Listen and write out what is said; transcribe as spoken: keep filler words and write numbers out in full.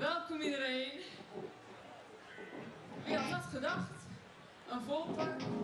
Welkom iedereen. Wie had dat gedacht? Een vol park